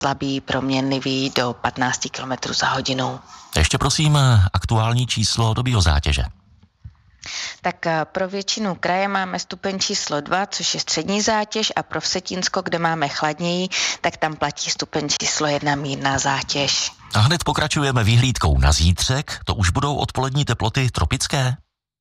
slabý, proměnlivý do 15 km za hodinu. Ještě prosím aktuální číslo do biozátěže. Tak pro většinu kraje máme stupeň číslo 2, což je střední zátěž, a pro Vsetínsko, kde máme chladněji, tak tam platí stupeň číslo 1, mírná zátěž. A hned pokračujeme výhlídkou na zítřek. To už budou odpolední teploty tropické?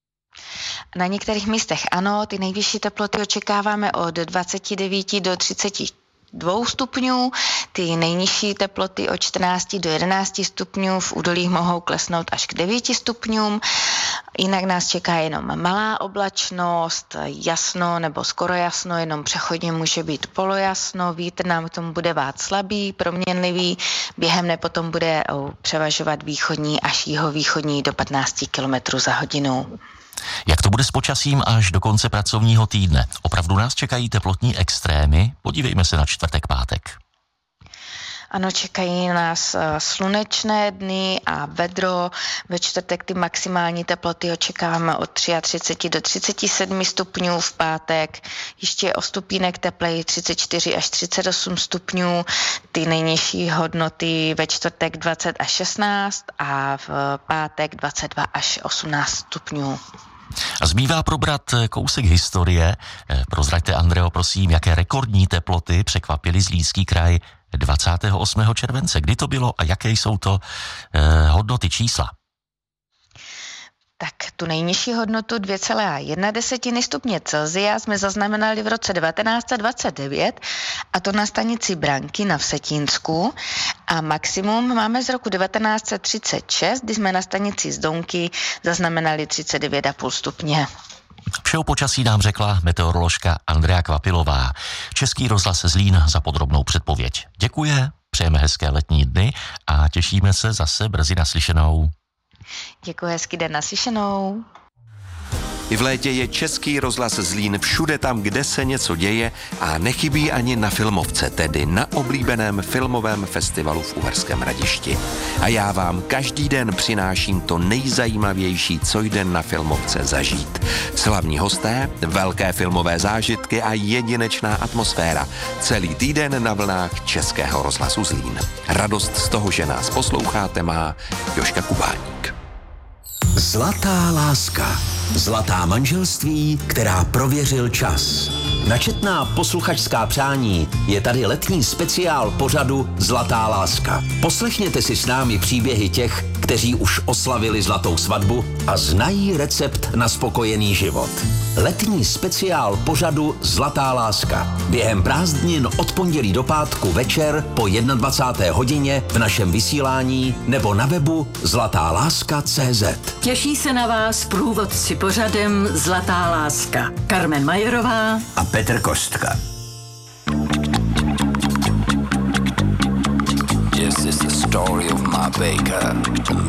Na některých místech ano, ty nejvyšší teploty očekáváme od 29 do 32 stupňů, ty nejnižší teploty od 14 do 11 stupňů, v údolích mohou klesnout až k 9 stupňům. Jinak nás čeká jenom malá oblačnost, jasno nebo skoro jasno, jenom přechodně může být polojasno, vítr nám k tomu bude vát slabý, proměnlivý, během dne potom bude převažovat východní až jihovýchodní do 15 km za hodinu. Jak to bude s počasím až do konce pracovního týdne? Opravdu nás čekají teplotní extrémy? Podívejme se na čtvrtek, pátek. Ano, čekají nás slunečné dny a vedro. Ve čtvrtek ty maximální teploty očekáváme od 33 do 37 stupňů, v pátek ještě o stupínek tepleji 34 až 38 stupňů, ty nejnižší hodnoty ve čtvrtek 20 až 16 a v pátek 22 až 18 stupňů. A zbývá probrat kousek historie. Prozraďte, Andreo, prosím, jaké rekordní teploty překvapily Zlínský kraj 28. července. Kdy to bylo a jaké jsou to hodnoty, čísla? Tak tu nejnižší hodnotu 2,1 stupně Celsia jsme zaznamenali v roce 1929, a to na stanici Branky na Vsetínsku, a maximum máme z roku 1936, kdy jsme na stanici Zdonky zaznamenali 39,5 stupně. Vše o počasí nám řekla meteoroložka Andrea Kvapilová. Český rozhlas Zlín za podrobnou předpověď. Děkuje, přejeme hezké letní dny a těšíme se zase brzy naslyšenou. Děkuji, hezký den, naslyšenou. I v létě je Český rozhlas Zlín všude tam, kde se něco děje, a nechybí ani na Filmovce, tedy na oblíbeném filmovém festivalu v Uherském Hradišti. A já vám každý den přináším to nejzajímavější, co jde na Filmovce zažít. Slavní hosté, velké filmové zážitky a jedinečná atmosféra. Celý týden na vlnách Českého rozhlasu Zlín. Radost z toho, že nás posloucháte, má Jožka Kubáník. Zlatá láska. Zlatá manželství, která prověřil čas. Na četná posluchačská přání je tady letní speciál pořadu Zlatá láska. Poslechněte si s námi příběhy těch, kteří už oslavili zlatou svatbu a znají recept na spokojený život. Letní speciál pořadu Zlatá láska. Během prázdnin od pondělí do pátku večer po 21. hodině v našem vysílání nebo na webu zlatáláska.cz. Těší se na vás průvodci pořadem Zlatá láska. Carmen Majerová A Petr Kostka. This is the story of my baker.